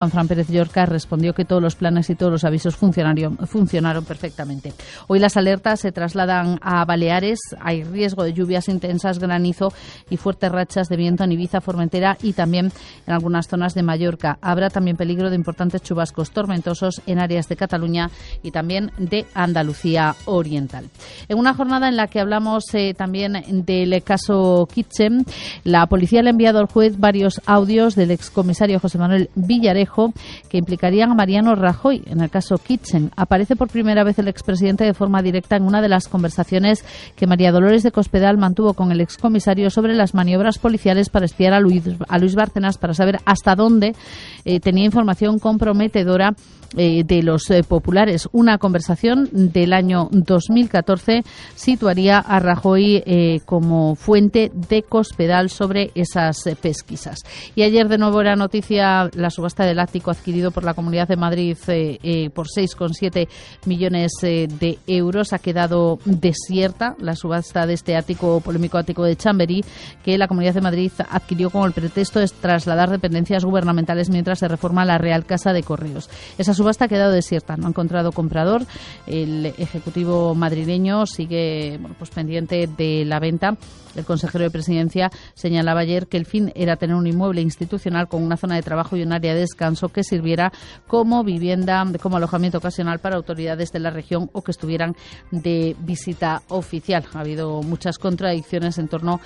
Fran Pérez Llorca respondió que todos los planes y todos los avisos funcionaron perfectamente. Hoy las alertas se trasladan a Baleares. Hay riesgo de lluvias intensas, granizo y fuertes rachas de viento en Ibiza, Formentera y también en algunas zonas de Mallorca. Habrá también peligro de importantes chubascos tormentosos en áreas de Cataluña y también de Andalucía Oriental. En una jornada en la que hablamos también del caso Kitchen, la policía le ha enviado al juez varios audios del excomisario José Manuel Villarejo que implicarían a Mariano Rajoy en el caso Kitchen. Aparece por primera vez el expresidente de forma directa en una de las conversaciones que María Dolores de Cospedal mantuvo con el excomisario sobre las maniobras policiales para espiar a Luis Bárcenas para saber hasta dónde tenía información comprometedora de los populares. Una conversación del año 2014 situaría a Rajoy como fuente de Cospedal sobre esas pesquisas. Y ayer de nuevo era noticia la subasta del ático adquirido por la Comunidad de Madrid por 6,7 millones de euros. Ha quedado desierta la subasta de este polémico ático de Chamberí, que la Comunidad de Madrid adquirió con el pretexto de trasladar dependencias gubernamentales mientras se reforma la Real Casa de Correos. Esa subasta ha quedado desierta, no ha encontrado comprador. El Ejecutivo madrileño sigue pendiente de la venta. El consejero de Presidencia señalaba ayer que el fin era tener un inmueble institucional con una zona de trabajo y un área de descanso que sirviera como vivienda, como alojamiento ocasional para autoridades de la región o que estuvieran de visita oficial. Ha habido muchas contradicciones en torno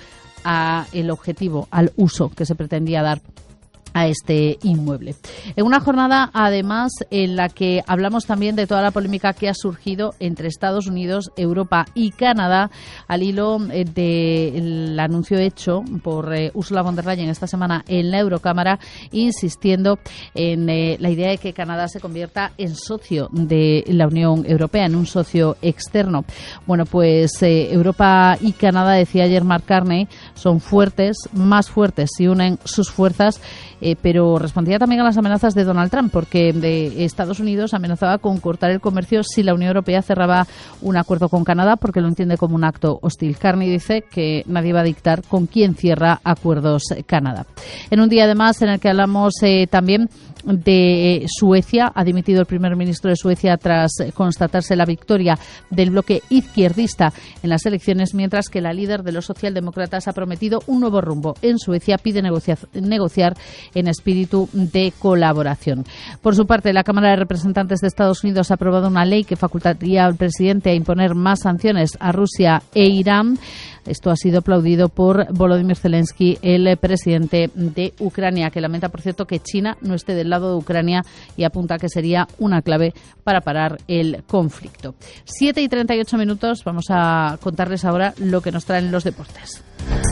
al objetivo, al uso que se pretendía dar a este inmueble. En una jornada, además, en la que hablamos también de toda la polémica que ha surgido entre Estados Unidos, Europa y Canadá al hilo del anuncio hecho por Ursula von der Leyen esta semana en la Eurocámara, insistiendo en la idea de que Canadá se convierta en socio de la Unión Europea, en un socio externo. Bueno, pues Europa y Canadá, decía ayer Mark Carney, son fuertes, más fuertes si unen sus fuerzas, pero respondía también a las amenazas de Donald Trump, porque Estados Unidos amenazaba con cortar el comercio si la Unión Europea cerraba un acuerdo con Canadá, porque lo entiende como un acto hostil. Carney dice que nadie va a dictar con quién cierra acuerdos Canadá. En un día, además, en el que hablamos también de Suecia. Ha dimitido el primer ministro de Suecia tras constatarse la victoria del bloque izquierdista en las elecciones, mientras que la líder de los socialdemócratas ha prometido un nuevo rumbo en Suecia. Pide negociar en espíritu de colaboración. Por su parte, la Cámara de Representantes de Estados Unidos ha aprobado una ley que facultaría al presidente a imponer más sanciones a Rusia e Irán. Esto ha sido aplaudido por Volodymyr Zelensky, el presidente de Ucrania, que lamenta, por cierto, que China no esté del lado de Ucrania y apunta que sería una clave para parar el conflicto. 7:38. Vamos a contarles ahora lo que nos traen los deportes.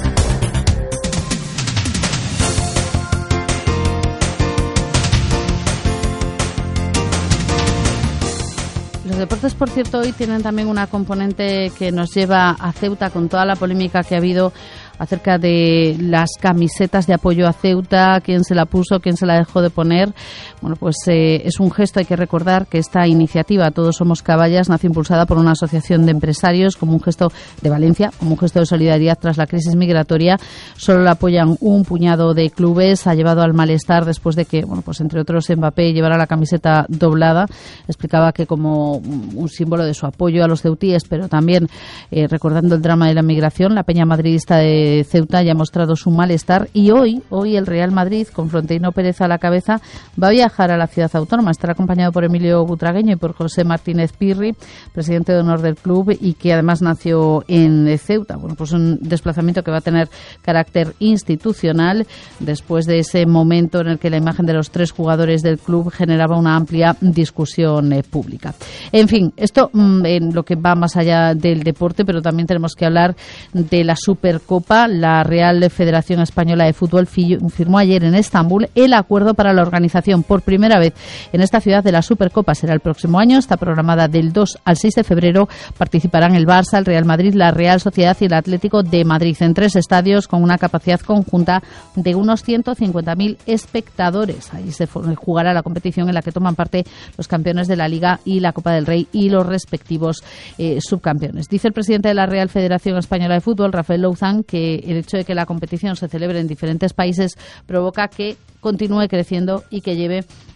Los deportes, por cierto, hoy tienen también una componente que nos lleva a Ceuta con toda la polémica que ha habido acerca de las camisetas de apoyo a Ceuta, quién se la puso, quién se la dejó de poner. Bueno, pues es un gesto. Hay que recordar que esta iniciativa Todos Somos Caballas nace impulsada por una asociación de empresarios como un gesto de Valencia, como un gesto de solidaridad tras la crisis migratoria. Solo la apoyan un puñado de clubes. Ha llevado al malestar después de que, bueno, pues entre otros Mbappé llevara la camiseta doblada. Explicaba que como un símbolo de su apoyo a los ceutíes, pero también recordando el drama de la migración, la peña madridista de Ceuta ya ha mostrado su malestar y hoy el Real Madrid, con Florentino Pérez a la cabeza, va a viajar a la ciudad autónoma. Estará acompañado por Emilio Butragueño y por José Martínez Pirri, presidente de honor del club y que además nació en Ceuta. Bueno, pues un desplazamiento que va a tener carácter institucional después de ese momento en el que la imagen de los tres jugadores del club generaba una amplia discusión pública. En fin, esto en lo que va más allá del deporte, pero también tenemos que hablar de la Supercopa. La Real Federación Española de Fútbol firmó ayer en Estambul el acuerdo para la organización por primera vez en esta ciudad de la Supercopa. Será el próximo año, está programada del 2 al 6 de febrero. Participarán el Barça, el Real Madrid, la Real Sociedad y el Atlético de Madrid en 3 estadios con una capacidad conjunta de unos 150.000 espectadores. Allí se jugará la competición en la que toman parte los campeones de la Liga y la Copa del Rey y los respectivos subcampeones. Dice el presidente de la Real Federación Española de Fútbol, Rafael Louzán, que el hecho de que la competición se celebre en diferentes países provoca que continúe creciendo y que lleve